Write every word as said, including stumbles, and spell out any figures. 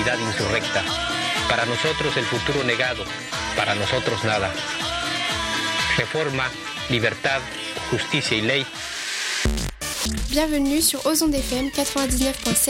actividad insurrecta. Para nosotros el futuro negado, para nosotros nada. Reforma, libertad, justicia y ley. Bienvenue sur Ozon F M quatre-vingt-dix-neuf point sept.